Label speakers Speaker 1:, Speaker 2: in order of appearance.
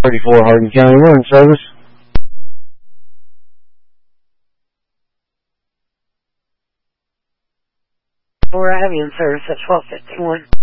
Speaker 1: 34 Hardin County, we're in service.
Speaker 2: We're having in service at 1251.